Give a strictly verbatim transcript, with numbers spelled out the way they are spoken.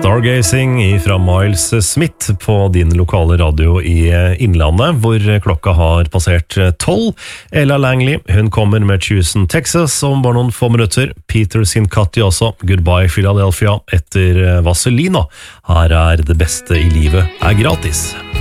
Stargazing fra Miles Smith på din lokale radio i Innlandet, hvor klokka har passert tolv. Ella Langley, hun kommer med Houston, Texas om bare noen få minutter. Peter Sincotti også, Goodbye Philadelphia etter Vaselina. Her er det beste i livet er gratis.